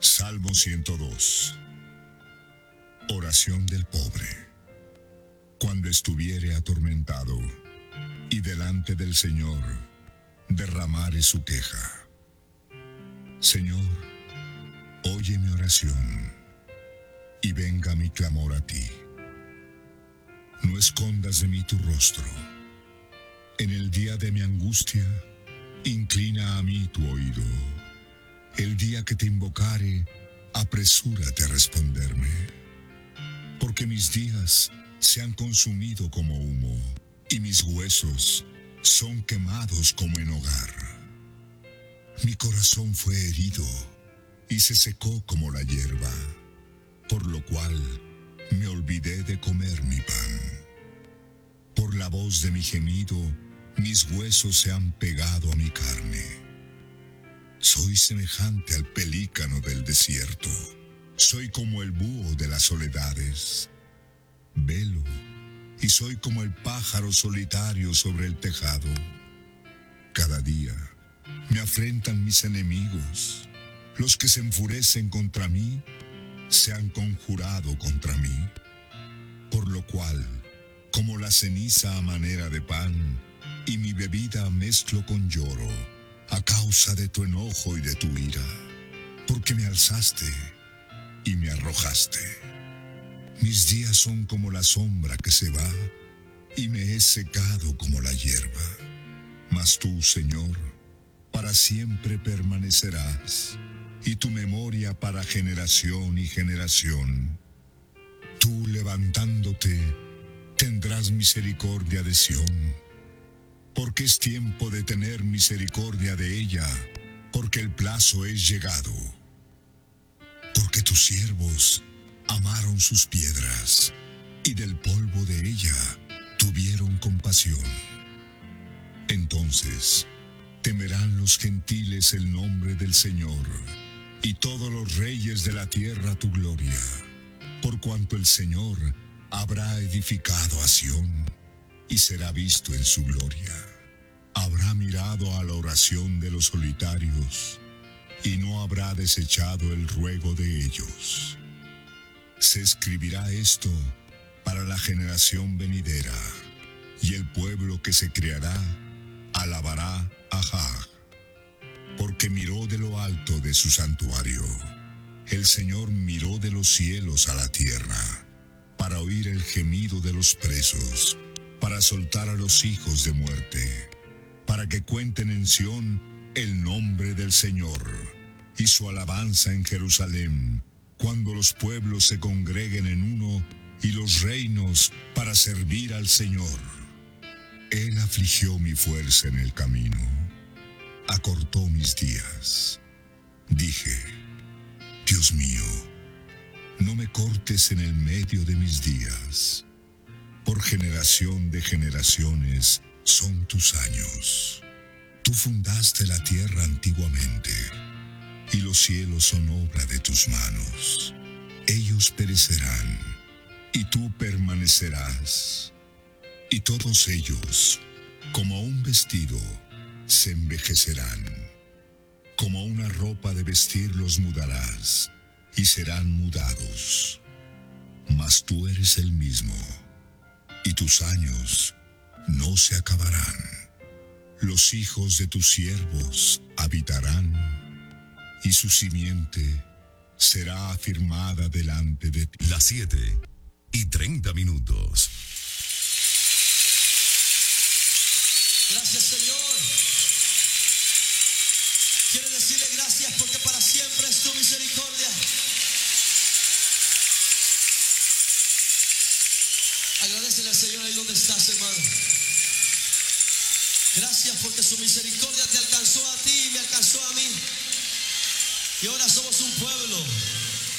Salmo 102. Oración del pobre. Cuando estuviere atormentado y delante del Señor derramare su queja. Señor, oye mi oración y venga mi clamor a ti. No escondas de mí tu rostro. En el día de mi angustia, inclina a mí tu oído. El día que te invocare, apresúrate a responderme. Porque mis días se han consumido como humo, y mis huesos son quemados como en hogar. Mi corazón fue herido, y se secó como la hierba, por lo cual me olvidé de comer mi pan. Por la voz de mi gemido, mis huesos se han pegado a mi carne. Soy semejante al pelícano del desierto. Soy como el búho de las soledades. Velo, y soy como el pájaro solitario sobre el tejado. Cada día me afrentan mis enemigos. Los que se enfurecen contra mí se han conjurado contra mí. Por lo cual, como la ceniza a manera de pan, y mi bebida mezclo con lloro, a causa de tu enojo y de tu ira, porque me alzaste y me arrojaste. Mis días son como la sombra que se va, y me he secado como la hierba. Mas tú, Señor, para siempre permanecerás, y tu memoria para generación y generación. Tú, levantándote, tendrás misericordia de Sión, porque es tiempo de tener misericordia de ella, porque el plazo es llegado. Porque tus siervos amaron sus piedras, y del polvo de ella tuvieron compasión. Entonces temerán los gentiles el nombre del Señor, y todos los reyes de la tierra tu gloria, por cuanto el Señor habrá edificado a Sión, y será visto en su gloria. Habrá mirado a la oración de los solitarios, y no habrá desechado el ruego de ellos. Se escribirá esto para la generación venidera, y el pueblo que se criará alabará a Jah, porque miró de lo alto de su santuario. El Señor miró de los cielos a la tierra, para oír el gemido de los presos, para soltar a los hijos de muerte, para que cuenten en Sión el nombre del Señor, y su alabanza en Jerusalén, cuando los pueblos se congreguen en uno, y los reinos para servir al Señor. Él afligió mi fuerza en el camino, acortó mis días. Dije, Dios mío, no me cortes en el medio de mis días. Por generación de generaciones son tus años. Tú fundaste la tierra antiguamente, y los cielos son obra de tus manos. Ellos perecerán, y tú permanecerás. Y todos ellos, como un vestido, se envejecerán. Como una ropa de vestir los mudarás, y serán mudados. Mas tú eres el mismo, y tus años no se acabarán. Los hijos de tus siervos habitarán, y su simiente será afirmada delante de ti. Las 7:30. Gracias, Señor. Quiero decirle gracias porque para siempre es tu misericordia. Agradecele al Señor ahí donde estás, hermano. Gracias porque su misericordia te alcanzó a ti y me alcanzó a mí. Y ahora somos un pueblo